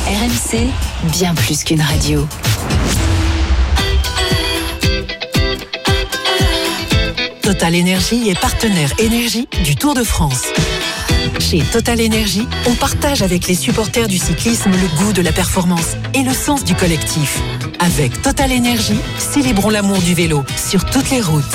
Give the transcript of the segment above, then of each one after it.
RMC, bien plus qu'une radio. Total Énergie est partenaire énergie du Tour de France. Chez Total Énergie, on partage avec les supporters du cyclisme le goût de la performance et le sens du collectif. Avec Total Énergie, célébrons l'amour du vélo sur toutes les routes.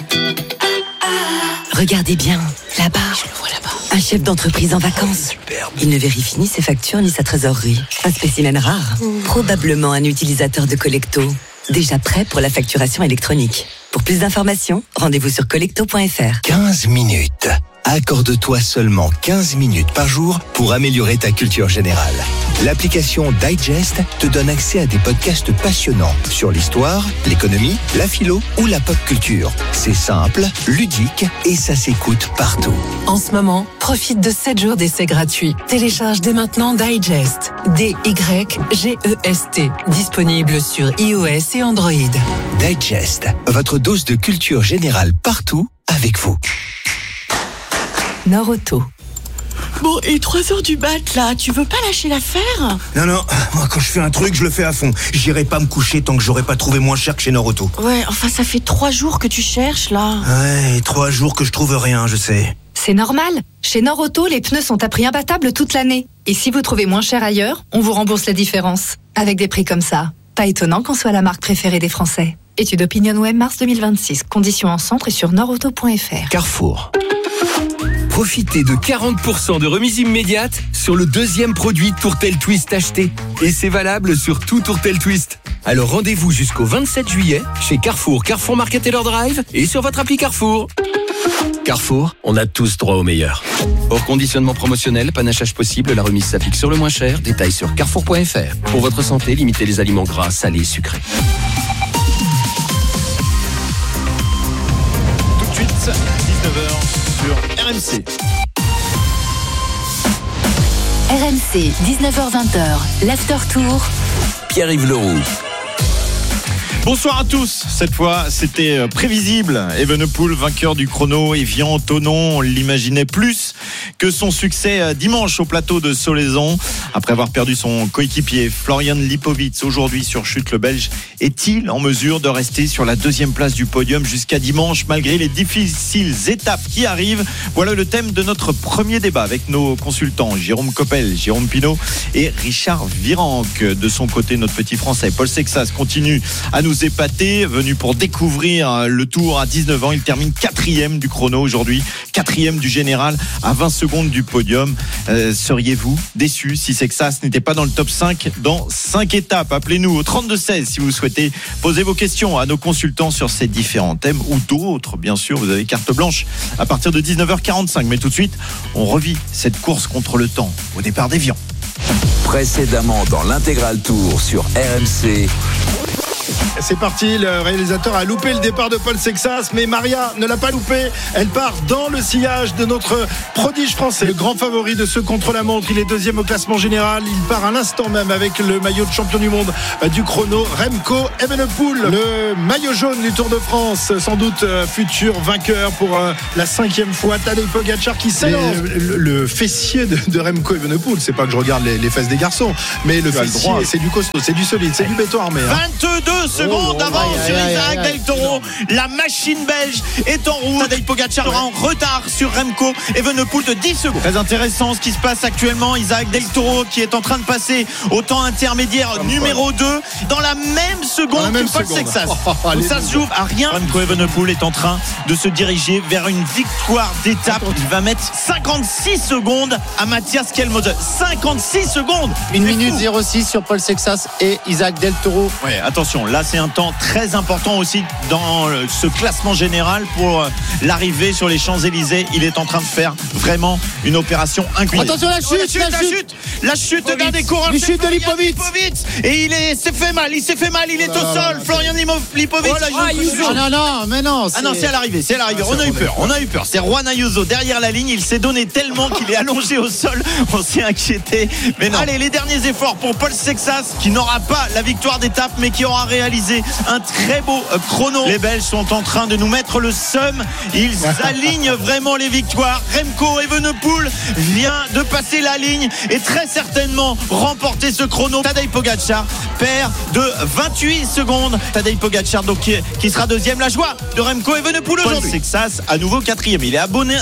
Regardez bien, là-bas. Je le vois là-bas. Un chef d'entreprise en vacances. Superbe. Il ne vérifie ni ses factures ni sa trésorerie. Un spécimen rare. Probablement un utilisateur de Collecto. Déjà prêt pour la facturation électronique. Pour plus d'informations, rendez-vous sur collecto.fr. 15 minutes. Accorde-toi seulement 15 minutes par jour pour améliorer ta culture générale. L'application Digest te donne accès à des podcasts passionnants sur l'histoire, l'économie, la philo ou la pop culture. C'est simple, ludique et ça s'écoute partout. En ce moment, profite de 7 jours d'essai gratuit. Télécharge dès maintenant Digest. D-Y-G-E-S-T. Disponible sur iOS et Android. Digest, votre dose de culture générale partout avec vous. Nord-Auto. Bon, et 3h du mat, là, tu veux pas lâcher l'affaire ? Non, moi quand je fais un truc, je le fais à fond. J'irai pas me coucher tant que j'aurai pas trouvé moins cher que chez Nord-Auto. Ouais, enfin ça fait 3 jours que tu cherches, là. Ouais, et 3 jours que je trouve rien, je sais. C'est normal. Chez Nord-Auto, les pneus sont à prix imbattable toute l'année. Et si vous trouvez moins cher ailleurs, on vous rembourse la différence. Avec des prix comme ça, pas étonnant qu'on soit la marque préférée des Français. Étude OpinionWay mars 2026. Conditions en centre et sur nordauto.fr. Carrefour. Profitez de 40% de remise immédiate sur le deuxième produit Tourtel Twist acheté. Et c'est valable sur tout Tourtel Twist. Alors rendez-vous jusqu'au 27 juillet chez Carrefour, Carrefour Market Taylor Drive et sur votre appli Carrefour. Carrefour, on a tous droit au meilleur. Hors conditionnement promotionnel, panachage possible, la remise s'applique sur le moins cher. Détails sur carrefour.fr. Pour votre santé, limitez les aliments gras, salés, sucrés. Tout de suite, 19h sur RMC. RMC, 19h-20h, l'After Tour. Pierre-Yves Leroux. Bonsoir à tous. Cette fois, c'était prévisible. Evenepoel, vainqueur du chrono, Evian, Thonon, on l'imaginait plus que son succès dimanche au plateau de Solaizon. Après avoir perdu son coéquipier Florian Lipowitz aujourd'hui sur chute, le Belge est-il en mesure de rester sur la deuxième place du podium jusqu'à dimanche malgré les difficiles étapes qui arrivent? Voilà le thème de notre premier débat avec nos consultants Jérôme Coppel, Jérôme Pinault et Richard Virenque. De son côté, notre petit Français Paul Sexas continue à nous épater, venu pour découvrir le Tour à 19 ans. Il termine 4e du chrono aujourd'hui, 4e du général à 20 secondes du podium. Seriez-vous déçu si Sexas n'était pas dans le top 5 dans 5 étapes? Appelez-nous au 32-16 si vous souhaitez poser vos questions à nos consultants sur ces différents thèmes ou d'autres. Bien sûr, vous avez carte blanche à partir de 19h45. Mais tout de suite, on revit cette course contre le temps au départ d'Evian. Précédemment dans l'intégral Tour sur RMC. C'est parti, le réalisateur a loupé le départ de Paul Sexas, mais Maria ne l'a pas loupé. Elle part dans le sillage de notre prodige français, le grand favori de ce contre-la-montre. Il est deuxième au classement général. Il part à l'instant même avec le maillot de champion du monde du chrono, Remco Evenepoel, le maillot jaune du Tour de France, sans doute futur vainqueur pour la 5e fois. Tadej Pogacar qui s'élance. Le fessier de Remco Evenepoel, c'est pas que je regarde les fesses des garçons, mais le fessier, c'est du costaud, c'est du solide, c'est du béton armé. 22 secondes d'avance sur Isaac Del Toro. La machine belge est en route. Tadej Pogacar sera en retard sur Remco Evenepoel de 10 secondes. Très intéressant ce qui se passe actuellement. Isaac Del Toro qui est en train de passer au temps intermédiaire numéro 2 dans la même seconde que Paul Sexas. Donc ça se joue à rien. Remco Evenepoel est en train de se diriger vers une victoire d'étape. Il va mettre 56 secondes à Matthias Kelmose. 56 secondes. 1 minute 06 sur Paul Sexas et Isaac Del Toro. Ouais, attention, là c'est un temps très important aussi dans ce classement général pour l'arrivée sur les Champs-Élysées. Il est en train de faire vraiment une opération incroyable. Attention la chute d'un des coureurs. La chute de Lipowitz. Et il s'est fait mal, il est au sol. Florian Lipowitz. Non, Ah non, c'est à l'arrivée. On a eu peur. C'est Juan Ayuso derrière la ligne. Il s'est donné tellement qu'il est allongé au sol. On s'est inquiété. Mais non. Allez, les derniers efforts pour Paul Sexas qui n'aura pas la victoire d'étape mais qui aura réaliser un très beau chrono. Les Belges sont en train de nous mettre le seum. Ils alignent vraiment les victoires. Remco Evenepoel vient de passer la ligne et très certainement remporter ce chrono. Tadej Pogačar perd de 28 secondes. Tadej Pogačar donc qui sera deuxième. La joie de Remco Evenepoel aujourd'hui. Paul Sexas à nouveau quatrième. Il est abonné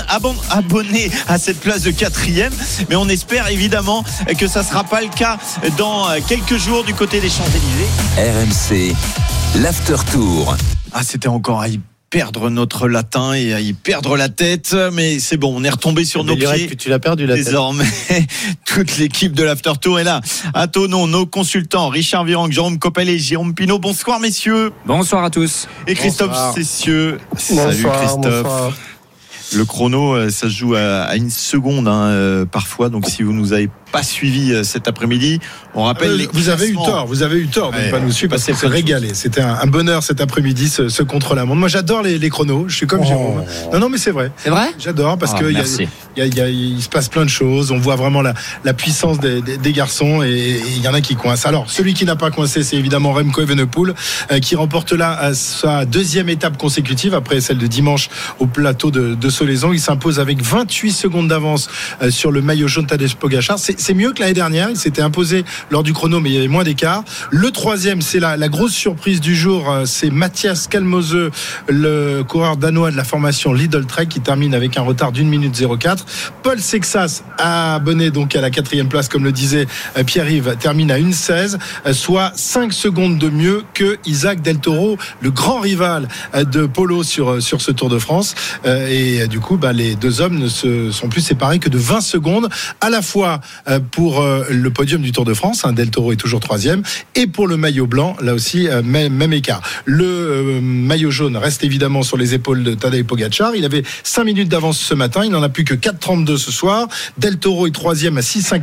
à cette place de quatrième, mais on espère évidemment que ça ne sera pas le cas dans quelques jours du côté des Champs-Élysées. RMC, l'After Tour. C'était encore à y perdre notre latin et à y perdre la tête, mais c'est bon, on est retombé sur nos pieds. Que tu l'as perdu la tête. Désormais, toute l'équipe de l'After Tour est là. À Thonon, nos consultants, Richard Virenque, Jérôme Coppel et Jérôme Pinot. Bonsoir messieurs. Bonsoir à tous. Et Christophe Cessieux. Salut Christophe. Bonsoir. Le chrono, ça se joue à une seconde parfois, donc si vous nous avez pas suivi cet après-midi, on rappelle vous avez eu tort de ne pas nous suivre parce qu'on s'est régalé. C'était un bonheur cet après-midi ce contre-la-montre. Moi j'adore les chronos, je suis comme Jérôme. Non mais c'est vrai. C'est vrai. J'adore parce que il se passe plein de choses, on voit vraiment la puissance des garçons et il y en a qui coincent. Alors celui qui n'a pas coincé, c'est évidemment Remco Evenepoel qui remporte là sa deuxième étape consécutive après celle de dimanche au plateau de Solaison. Il s'impose avec 28 secondes d'avance sur le maillot jaune Tadej Pogačar. C'est mieux que l'année dernière. Il s'était imposé lors du chrono, mais il y avait moins d'écart. Le troisième, c'est la grosse surprise du jour. C'est Mathias Kalmose, le coureur danois de la formation Lidl Trek, qui termine avec un retard d'1 minute 04. Paul Sexas, abonné donc à la 4e place, comme le disait Pierre-Yves, termine à 1,16, soit 5 secondes de mieux que Isaac Del Toro, le grand rival de Polo sur ce Tour de France. Et du coup, les deux hommes ne se sont plus séparés que de 20 secondes, à la fois pour le podium du Tour de France, Del Toro est toujours 3e, et pour le maillot blanc, là aussi même écart. Le maillot jaune reste évidemment sur les épaules de Tadej Pogačar. Il avait 5 minutes d'avance ce matin, il n'en a plus que 4,32 ce soir. Del Toro est 3e à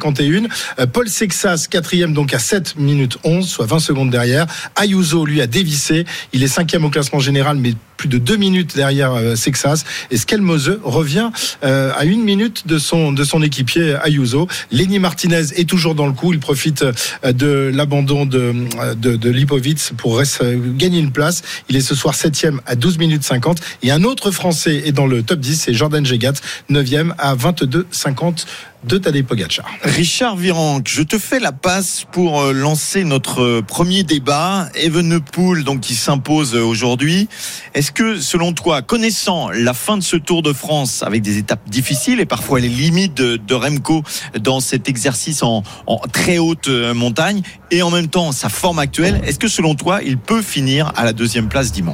6,51. Paul Sexas 4e donc à 7 minutes 11, soit 20 secondes derrière. Ayuso lui a dévissé, il est 5e au classement général, mais plus de 2 minutes derrière Sexas, et Skelmose revient à 1 minute de son équipier Ayuso. Lenny Martinez est toujours dans le coup, il profite de l'abandon de Lipovic pour gagner une place. Il est ce soir 7e à 12 minutes 50, et un autre Français est dans le top 10, c'est Jordan Jegat, 9e à 22,50 de Tadej Pogačar. Richard Virenque, je te fais la passe pour lancer notre premier débat. Evenepoel, donc, qui s'impose aujourd'hui. Est-ce que, selon toi, connaissant la fin de ce Tour de France avec des étapes difficiles et parfois les limites de Remco dans cet exercice en très haute montagne et en même temps sa forme actuelle, est-ce que, selon toi, il peut finir à la 2e place dimanche ?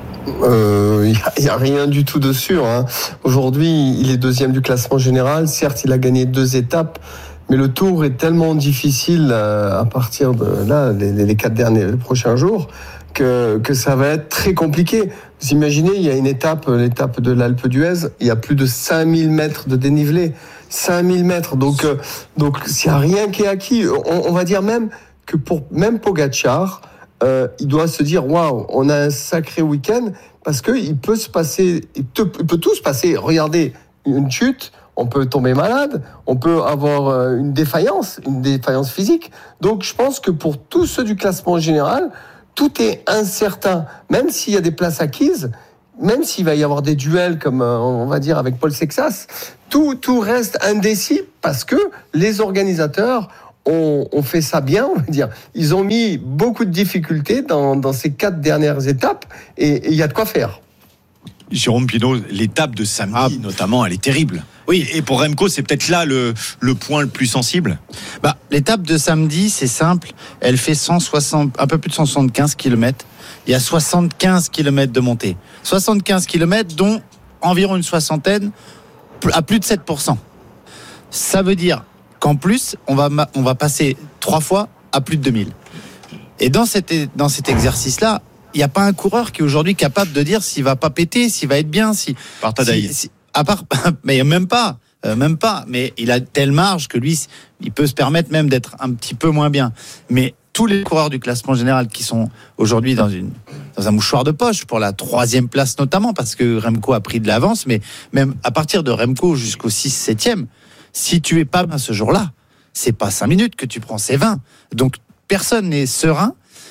Il n'y a rien du tout de sûr. Aujourd'hui, il est 2e du classement général. Certes, il a gagné 2 étapes, mais le Tour est tellement difficile à partir de là, les 4 derniers prochains jours, que ça va être très compliqué. Vous imaginez, il y a l'étape de l'Alpe d'Huez, il y a plus de 5000 mètres de dénivelé. 5000 mètres. Donc il n'y a rien qui est acquis. On va dire même que pour même Pogačar, il doit se dire waouh, on a un sacré week-end, parce que il peut tout se passer. Regardez, une chute, on peut tomber malade, on peut avoir une défaillance physique. Donc je pense que pour tous ceux du classement général, tout est incertain, même s'il y a des places acquises, même s'il va y avoir des duels comme on va dire avec Paul Sexas, tout reste indécis parce que les organisateurs ont fait ça bien, on va dire. Ils ont mis beaucoup de difficultés dans ces 4 dernières étapes et il y a de quoi faire. Jérôme Pinot, l'étape de samedi notamment, elle est terrible. Oui, et pour Remco, c'est peut-être là le point le plus sensible. L'étape de samedi, c'est simple. Elle fait un peu plus de 175 km. Il y a 75 km de montée. 75 km, dont environ une soixantaine à plus de 7%. Ça veut dire qu'en plus, on va passer 3 fois à plus de 2000. Et dans cet exercice-là, il n'y a pas un coureur qui est aujourd'hui capable de dire s'il va pas péter, s'il va être bien, par Tadej. Mais même pas. Mais il a telle marge que lui, il peut se permettre même d'être un petit peu moins bien. Mais tous les coureurs du classement général qui sont aujourd'hui dans un mouchoir de poche pour la 3e place notamment, parce que Remco a pris de l'avance, mais même à partir de Remco jusqu'au 6-7e, si tu es pas bien ce jour-là, c'est pas 5 minutes que tu prends, c'est 20. Donc personne n'est serein.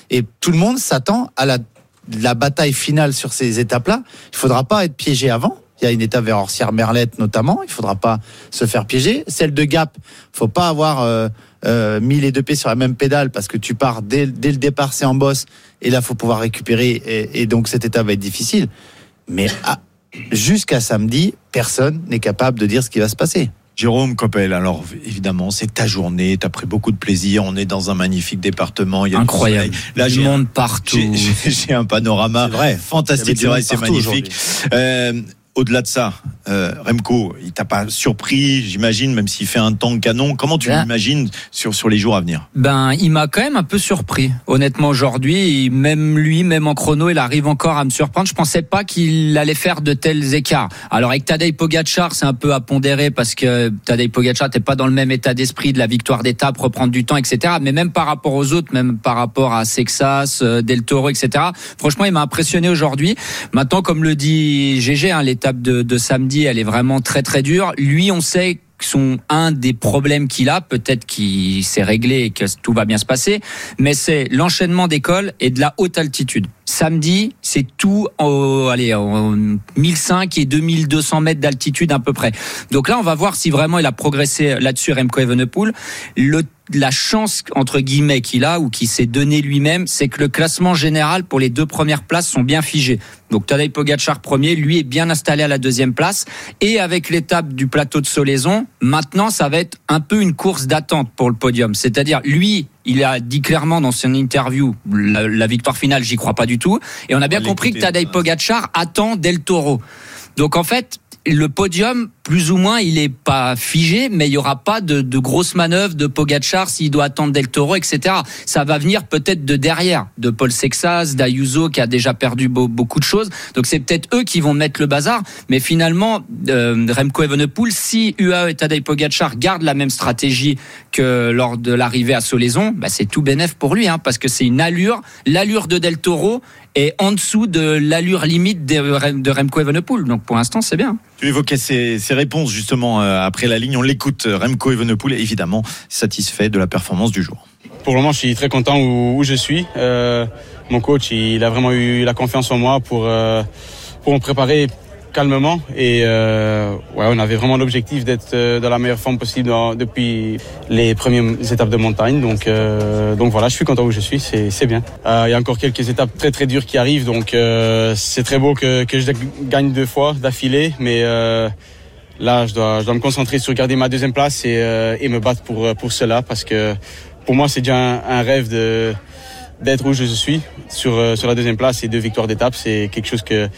Et tout le monde s'attend à la bataille finale sur ces étapes-là. Il faudra pas être piégé avant. Il y a une étape vers Orsières-Merlette notamment. Il faudra pas se faire piéger. Celle de Gap, faut pas avoir mis les deux pieds sur la même pédale parce que tu pars dès le départ, c'est en bosse. Et là, faut pouvoir récupérer. Et donc, cette étape va être difficile. Mais jusqu'à samedi, personne n'est capable de dire ce qui va se passer. Jérôme Coppel, alors évidemment, c'est ta journée, t'as pris beaucoup de plaisir, on est dans un magnifique département. Il y a incroyable. Là, du monde partout. J'ai un panorama fantastique, c'est vrai, c'est magnifique. Au-delà de ça, Remco, il t'a pas surpris, j'imagine, même s'il fait un temps canon. Comment tu l'imagines sur les jours à venir ? Il m'a quand même un peu surpris. Honnêtement, aujourd'hui, même en chrono, il arrive encore à me surprendre. Je pensais pas qu'il allait faire de tels écarts. Alors avec Tadej Pogačar, c'est un peu à pondérer parce que Tadej Pogačar, t'es pas dans le même état d'esprit de la victoire d'étape, reprendre du temps, etc. Mais même par rapport aux autres, même par rapport à Sexas, Del Toro, etc. Franchement, il m'a impressionné aujourd'hui. Maintenant, comme le dit GG, l'étape de samedi, elle est vraiment très très dure. Lui, on sait que un des problèmes qu'il a, peut-être qu'il s'est réglé et que tout va bien se passer, mais c'est l'enchaînement des cols et de la haute altitude. Samedi, c'est tout en 1005 et 2200 mètres d'altitude à peu près. Donc là, on va voir si vraiment il a progressé là-dessus, Remco Evenepoel. La chance, entre guillemets, qu'il a ou qu'il s'est donné lui-même, c'est que le classement général pour les 2 premières places sont bien figés. Donc Tadej Pogačar premier, lui est bien installé à la 2e place. Et avec l'étape du plateau de Solaison, maintenant, ça va être un peu une course d'attente pour le podium. C'est-à-dire, lui, il a dit clairement dans son interview, la victoire finale, j'y crois pas du tout. Et on a bien compris que Tadej Pogačar attend Del Toro. Donc en fait, le podium, plus ou moins, il est pas figé, mais il y aura pas de grosses manœuvres de Pogačar s'il doit attendre Del Toro, etc. Ça va venir peut-être de derrière, de Paul Sexas, d'Ayuso qui a déjà perdu beaucoup de choses. Donc c'est peut-être eux qui vont mettre le bazar. Mais finalement, Remco Evenepoel, si UAE et Tadej Pogačar gardent la même stratégie que lors de l'arrivée à Solaison, c'est tout bénef pour lui, parce que c'est l'allure de Del Toro est en dessous de l'allure limite de Remco Evenepoel. Donc pour l'instant, c'est bien. Tu évoquais ces réponses justement après la ligne. On l'écoute. Remco Evenepoel est évidemment satisfait de la performance du jour. Pour le moment, je suis très content où je suis. Mon coach, il a vraiment eu la confiance en moi pour me préparer calmement. Et on avait vraiment l'objectif d'être dans la meilleure forme possible depuis les premières étapes de montagne. Donc voilà, je suis content où je suis, c'est bien. Il y a encore quelques étapes très très dures qui arrivent, donc c'est très beau que je gagne 2 fois d'affilée, mais là je dois me concentrer sur garder ma 2e place et me battre pour cela, parce que pour moi c'est déjà un rêve d'être où je suis sur la 2e place et 2 victoires d'étape. C'est quelque chose que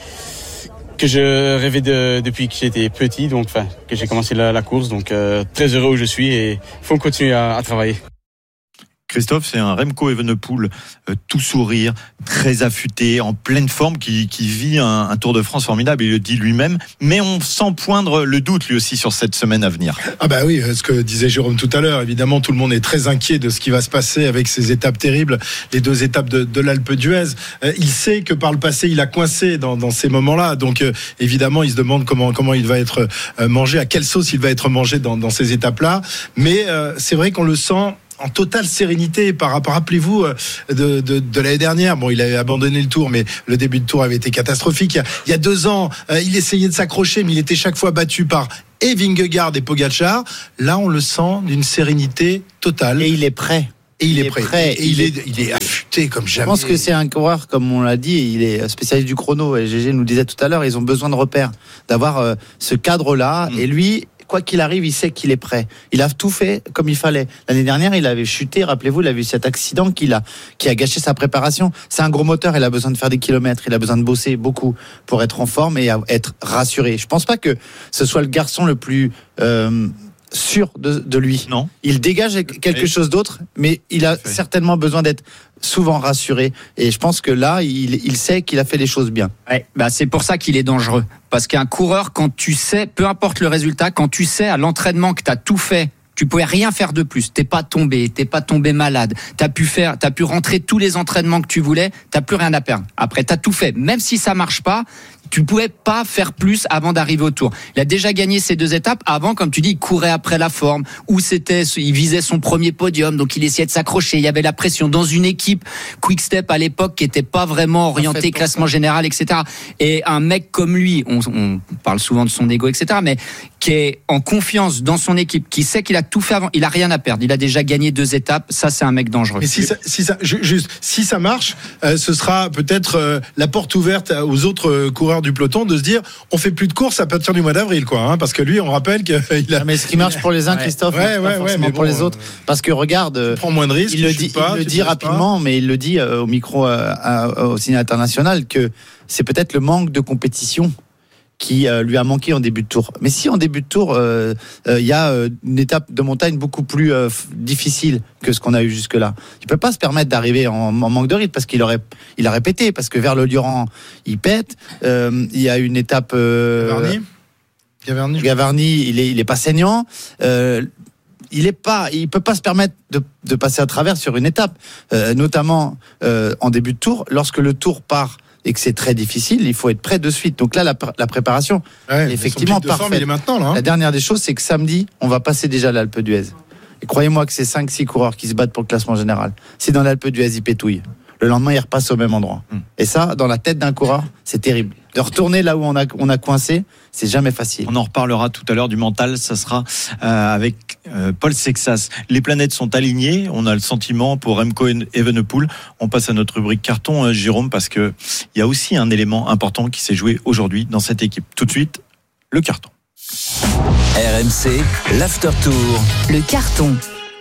je rêvais depuis que j'étais petit, que j'ai commencé la course. Donc très heureux où je suis et il faut continuer à travailler. Christophe, c'est un Remco Evenepoel tout sourire, très affûté, en pleine forme, qui vit un Tour de France formidable, il le dit lui-même, mais on sent poindre le doute lui aussi sur cette semaine à venir. Ah bah oui, ce que disait Jérôme tout à l'heure, évidemment tout le monde est très inquiet de ce qui va se passer avec ces étapes terribles, les 2 étapes de l'Alpe d'Huez. Il sait que par le passé il a coincé dans ces moments-là, donc évidemment il se demande comment il va être mangé, à quelle sauce il va être mangé dans ces étapes-là, mais c'est vrai qu'on le sent en totale sérénité par rapport, rappelez-vous, de l'année dernière. Bon, il avait abandonné le Tour, mais le début de Tour avait été catastrophique. Il y a 2 ans, il essayait de s'accrocher, mais il était chaque fois battu par Vingegaard et Pogačar. Là, on le sent d'une sérénité totale. Et il est prêt. Et il est prêt. Et il est affûté comme jamais. Je pense que c'est un coureur, comme on l'a dit, il est spécialiste du chrono. Et GG nous disait tout à l'heure, ils ont besoin de repères, d'avoir ce cadre-là. Et lui, quoi qu'il arrive, il sait qu'il est prêt. Il a tout fait comme il fallait. L'année dernière, il avait chuté, rappelez-vous, il a eu cet accident qui a gâché sa préparation. C'est un gros moteur, il a besoin de faire des kilomètres, il a besoin de bosser beaucoup pour être en forme et être rassuré. Je pense pas que ce soit le garçon le plus sûr de lui. Non. Il dégage quelque chose d'autre, mais il a certainement besoin d'être souvent rassuré. Et je pense que là, il sait qu'il a fait les choses bien. Ouais, c'est pour ça qu'il est dangereux. Parce qu'un coureur, quand tu sais, peu importe le résultat, quand tu sais à l'entraînement que tu as tout fait, Tu pouvais rien faire de plus. T'es pas tombé malade. T'as pu rentrer tous les entraînements que tu voulais. T'as plus rien à perdre. Après, t'as tout fait. Même si ça marche pas, tu pouvais pas faire plus avant d'arriver au Tour. Il a déjà gagné ces 2 étapes. Avant, comme tu dis, il courait après la forme. Il visait son premier podium, donc il essayait de s'accrocher. Il y avait la pression dans une équipe Quick-Step à l'époque qui était pas vraiment orientée classement général, etc. Et un mec comme lui, on parle souvent de son ego, etc. Mais qui est en confiance dans son équipe, qui sait qu'il a tout fait avant, il a rien à perdre. Il a déjà gagné 2 étapes. Ça, c'est un mec dangereux. Mais si ça marche, ce sera peut-être la porte ouverte aux autres coureurs du peloton de se dire, on fait plus de courses à partir du mois d'avril, quoi. Hein, parce que lui, on rappelle qu'il a. Mais ce qui marche pour les uns, Christophe, pas forcément pour les autres. Parce que regarde, prend moins de risques. Il le dit rapidement, mais il le dit au micro au Ciné International que c'est peut-être le manque de compétition qui lui a manqué en début de tour. Mais si en début de tour, il y a une étape de montagne beaucoup plus difficile que ce qu'on a eu jusque-là, il peut pas se permettre d'arriver en manque de rythme parce qu'il a répété, parce que vers le Lioran, il pète. Il y a une étape... Gavarni, il est pas saignant. Il peut pas se permettre de passer à travers sur une étape, notamment en début de tour, lorsque le tour part et que c'est très difficile, il faut être prêt de suite. Donc là, la préparation est effectivement parfaite. La dernière des choses, c'est que samedi, on va passer déjà l'Alpe d'Huez. Et croyez-moi que c'est 5-6 coureurs qui se battent pour le classement général. Si dans l'Alpe d'Huez, ils pétouillent, le lendemain, ils repassent au même endroit. Et ça, dans la tête d'un coureur, c'est terrible. De retourner là où on a coincé, c'est jamais facile. On en reparlera tout à l'heure du mental, ça sera avec Paul Sexas. Les planètes sont alignées, on a le sentiment pour Remco Evenepoel. On passe à notre rubrique carton, Jérôme, parce que il y a aussi un élément important qui s'est joué aujourd'hui dans cette équipe. Tout de suite, le carton. RMC, l'After Tour. Le carton.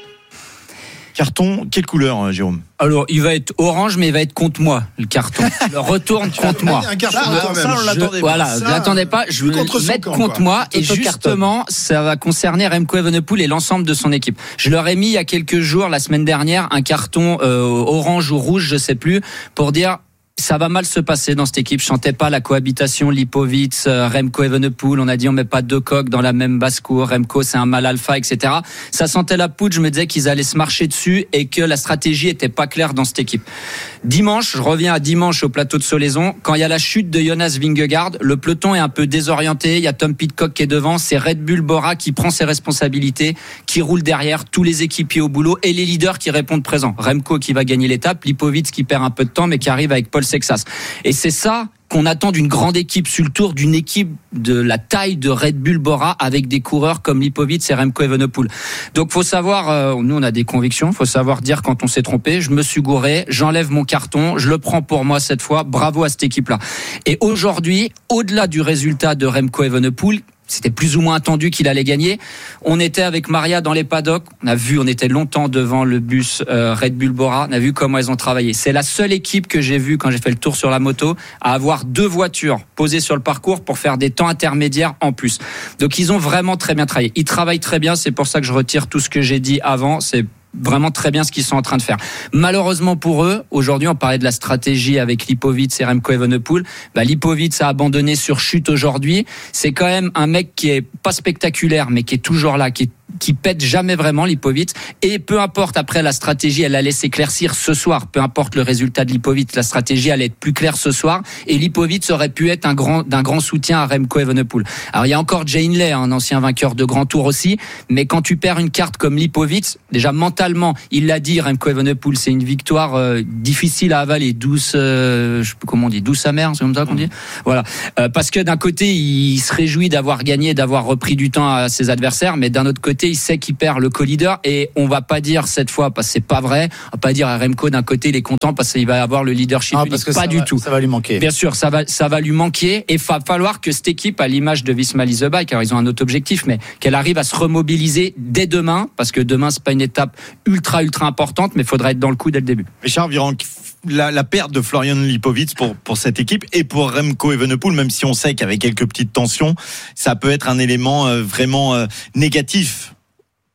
Carton, quelle couleur, Jérôme? Alors, il va être orange, mais il va être contre moi, le carton. Il retourne contre moi. Un carton de toi-même. Je l'attendais pas. Je vais le mettre contre moi. Et justement, ça va concerner Remco Evenepoel et l'ensemble de son équipe. Je leur ai mis il y a quelques jours, la semaine dernière, un carton orange ou rouge, je sais plus, pour dire... Ça va mal se passer dans cette équipe. Je sentais pas la cohabitation Lipovic, Remco Evenepoel. On a dit on met pas 2 coqs dans la même basse-cour. Remco c'est un mal alpha, etc. Ça sentait la poudre. Je me disais qu'ils allaient se marcher dessus et que la stratégie était pas claire dans cette équipe. Dimanche, je reviens à dimanche au plateau de Solaison. Quand il y a la chute de Jonas Vingegaard, le peloton est un peu désorienté. Il y a Tom Pidcock qui est devant. C'est Red Bull Bora qui prend ses responsabilités, qui roule derrière, tous les équipiers au boulot et les leaders qui répondent présents. Remco qui va gagner l'étape, Lipovic qui perd un peu de temps mais qui arrive avec Paul Sexas. Et c'est ça qu'on attend d'une grande équipe sur le Tour, d'une équipe de la taille de Red Bull Bora avec des coureurs comme Lipovic et Remco Evenepoel. Donc faut savoir, nous on a des convictions, faut savoir dire quand on s'est trompé, je me suis gouré, j'enlève mon carton, je le prends pour moi cette fois, bravo à cette équipe-là. Et aujourd'hui, au-delà du résultat de Remco Evenepoel, c'était plus ou moins attendu qu'il allait gagner. On était avec Maria dans les paddocks. On était longtemps devant le bus Red Bull Bora. On a vu comment elles ont travaillé. C'est la seule équipe que j'ai vue quand j'ai fait le tour sur la moto à avoir 2 voitures posées sur le parcours pour faire des temps intermédiaires en plus. Donc ils ont vraiment très bien travaillé. Ils travaillent très bien. C'est pour ça que je retire tout ce que j'ai dit avant. C'est vraiment très bien ce qu'ils sont en train de faire. Malheureusement pour eux, aujourd'hui on parlait de la stratégie avec Lipovic et Remco Evenepoel. Lipovic a abandonné sur chute aujourd'hui. C'est quand même un mec qui est pas spectaculaire mais qui est toujours là, qui pète jamais vraiment, Lipovic. Et peu importe après la stratégie, elle allait s'éclaircir ce soir. Peu importe le résultat de Lipovic, la stratégie allait être plus claire ce soir. Et Lipovic aurait pu être d'un grand soutien à Remco Evenepoel. Alors il y a encore Jay Hindley, un ancien vainqueur de Grand Tour aussi. Mais quand tu perds une carte comme Lipovic, déjà mentalement, il l'a dit, Remco Evenepoel, c'est une victoire difficile à avaler, douce, je sais plus comment on dit, douce amère, c'est comme ça qu'on dit. Voilà, parce que d'un côté, il se réjouit d'avoir gagné, d'avoir repris du temps à ses adversaires, mais d'un autre côté, il sait qu'il perd le co-leader et on va pas dire cette fois parce que c'est pas vrai, on va pas dire à Remco d'un côté il est content parce qu'il va avoir le leadership unique, pas du tout. Ça va lui manquer. Bien sûr, ça va lui manquer et va falloir que cette équipe, à l'image de Visma Lease the Bike, alors ils ont un autre objectif, mais qu'elle arrive à se remobiliser dès demain parce que demain c'est pas une étape ultra importante, mais il faudra être dans le coup dès le début. Richard Virenque, la perte de Florian Lipovic pour cette équipe et pour Remco Evenepoel, même si on sait qu'avec quelques petites tensions, ça peut être un élément vraiment négatif.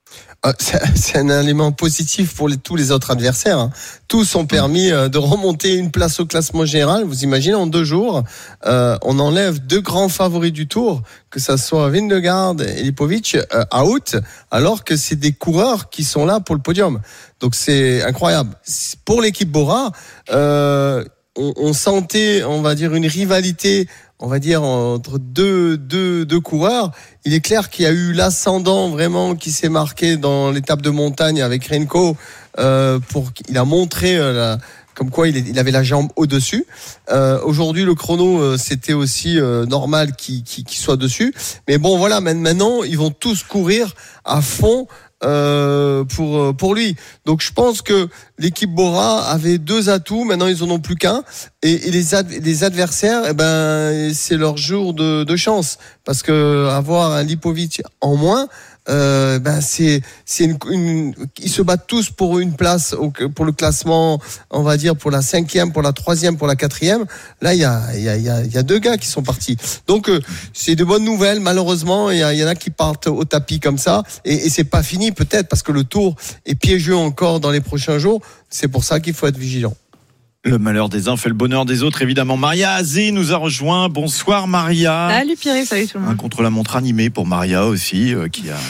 C'est un élément positif pour tous les autres adversaires. Hein. Tous ont permis de remonter une place au classement général. Vous imaginez, en 2 jours, on enlève 2 grands favoris du Tour, que ça soit Vingegaard et Lipovic, out, alors que c'est des coureurs qui sont là pour le podium. Donc c'est incroyable. Pour l'équipe Bora, on sentait, on va dire, une rivalité, on va dire, entre deux coureurs. Il est clair qu'il y a eu l'ascendant vraiment qui s'est marqué dans l'étape de montagne avec Renko. Il a montré comme quoi il avait la jambe au-dessus. Aujourd'hui, le chrono, c'était aussi normal qu'il soit dessus. Mais bon, voilà, maintenant, ils vont tous courir à fond pour lui. Donc je pense que l'équipe Bora avait 2 atouts, maintenant ils en ont plus qu'un, et les adversaires, c'est leur jour de chance, parce que avoir un Lipovic en moins, ils se battent tous pour une place pour le classement, on va dire pour la 5e, pour la 3e, pour la 4e. Là il y a 2 gars qui sont partis. Donc c'est de bonnes nouvelles. Malheureusement il y en a qui partent au tapis comme ça, et c'est pas fini peut-être, parce que le Tour est piégeux encore dans les prochains jours. C'est pour ça qu'il faut être vigilant. Le malheur des uns fait le bonheur des autres, évidemment. Maria Azé nous a rejoint. Bonsoir Maria. Salut Pierre, salut tout le monde. Un contre-la-montre animé pour Maria aussi, qui a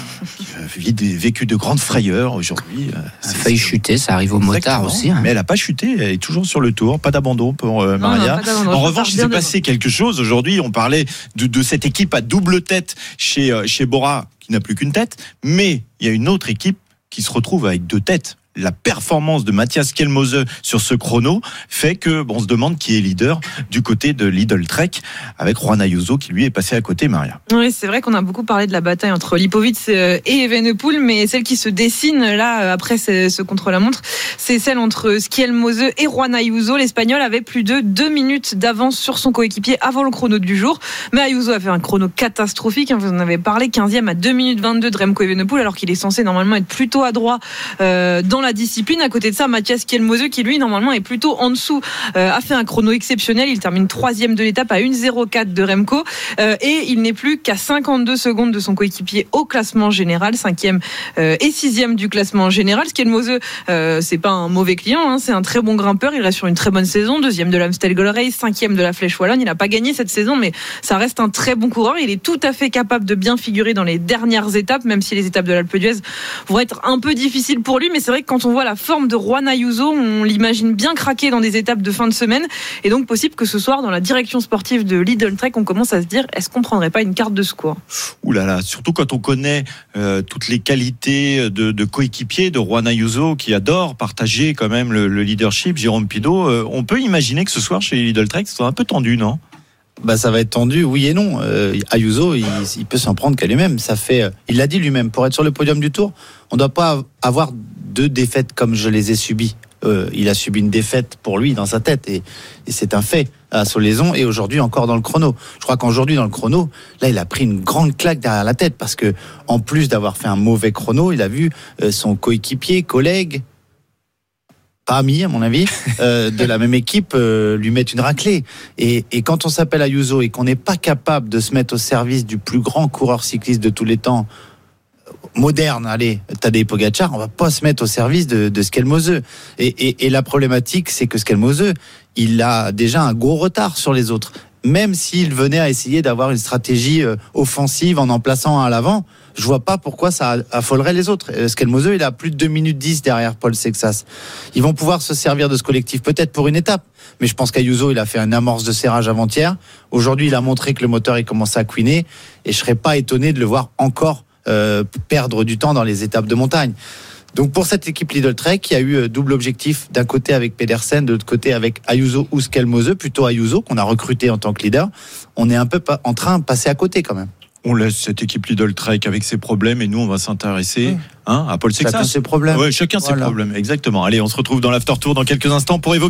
vécu de grandes frayeurs aujourd'hui. Elle a failli chuter, ça arrive aux motards aussi. Hein. Mais elle n'a pas chuté, elle est toujours sur le Tour. Pas d'abandon pour Maria. Non, en revanche, il s'est passé quelque chose. Aujourd'hui, on parlait de cette équipe à double tête chez Bora, qui n'a plus qu'une tête. Mais il y a une autre équipe qui se retrouve avec 2 têtes. La performance de Mathias Kelmose sur ce chrono fait que on se demande qui est leader du côté de Lidl Trek, avec Juan Ayuso qui lui est passé à côté, Maria. Oui, c'est vrai qu'on a beaucoup parlé de la bataille entre Lipovic et Evenepoel, mais celle qui se dessine là après ce contre-la-montre, c'est celle entre Kelmose et Juan Ayuso. L'Espagnol avait plus de 2 minutes d'avance sur son coéquipier avant le chrono du jour, mais Ayuso a fait un chrono catastrophique, vous en avez parlé, 15e à 2 minutes 22 de Remco Evenepoel, alors qu'il est censé normalement être plutôt adroit dans la discipline. À côté de ça, Mathias Kelmose, qui lui normalement est plutôt en dessous, a fait un chrono exceptionnel. Il termine 3e de l'étape à 1,04 de Remco, et il n'est plus qu'à 52 secondes de son coéquipier au classement général, 5e et 6e du classement général. Kelmose, c'est pas un mauvais client, c'est un très bon grimpeur. Il reste sur une très bonne saison, 2e de l'Amstel Gold Race, 5e de la Flèche Wallonne. Il n'a pas gagné cette saison, mais ça reste un très bon coureur. Il est tout à fait capable de bien figurer dans les dernières étapes, même si les étapes de l'Alpe d'Huez vont être un peu difficiles pour lui. Mais c'est vrai que quand on voit la forme de Juan Ayuso, on l'imagine bien craquer dans des étapes de fin de semaine, et donc possible que ce soir, dans la direction sportive de Lidl Trek, on commence à se dire, est-ce qu'on prendrait pas une carte de secours? Ouh là là, surtout quand on connaît toutes les qualités de coéquipier de Juan Ayuso, qui adore partager quand même le leadership. Jérôme Pido, on peut imaginer que ce soir chez Lidl Trek, ce soit un peu tendu, non? Ça va être tendu, oui et non. Ayuso, il peut s'en prendre qu'à lui-même. Il l'a dit lui-même, pour être sur le podium du Tour, on ne doit pas avoir 2 défaites comme je les ai subies. Il a subi une défaite pour lui dans sa tête, et c'est un fait à Solaison, et aujourd'hui encore dans le chrono. Je crois qu'aujourd'hui dans le chrono, là il a pris une grande claque derrière la tête, parce que en plus d'avoir fait un mauvais chrono, il a vu son coéquipier, collègue, pas ami à mon avis, de la même équipe lui mettre une raclée. Et quand on s'appelle Ayuso et qu'on n'est pas capable de se mettre au service du plus grand coureur cycliste de tous les temps, moderne, allez, Tadej Pogačar, on va pas se mettre au service de Kelmose. Et la problématique, c'est que Kelmose, il a déjà un gros retard sur les autres. Même s'il venait à essayer d'avoir une stratégie offensive en plaçant un à l'avant, je vois pas pourquoi ça affolerait les autres. Kelmose, il a plus de 2 minutes 10 derrière Paul Sexas. Ils vont pouvoir se servir de ce collectif, peut-être pour une étape. Mais je pense qu'Ayuso, il a fait une amorce de serrage avant-hier. Aujourd'hui, il a montré que le moteur, il commence à couiner. Et je serais pas étonné de le voir encore perdre du temps dans les étapes de montagne. Donc pour cette équipe Lidl Trek, il y a eu double objectif, d'un côté avec Pedersen, de l'autre côté avec Ayuso ou Kelmose, plutôt Ayuso qu'on a recruté en tant que leader. On est un peu en train de passer à côté quand même. On laisse cette équipe Lidl Trek avec ses problèmes, et nous on va s'intéresser à Paul Sexas. Chacun ses problèmes. Ouais, chacun ses problèmes, exactement. Allez, on se retrouve dans l'after tour dans quelques instants pour évoquer